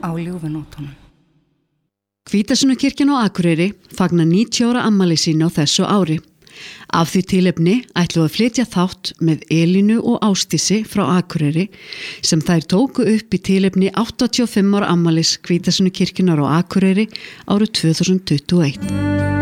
á ljúfunótunum. Hvítasunukirkjan á Akureyri fagnar 90 ára afmæli sínu á þessu ári. Af því tilefni ætluðu að flytja þátt með Elínu og Ásdísi frá Akureyri sem þær tóku upp í tilefni 85 ára afmælis Hvítasunukirkjunar á Akureyri árið 2021.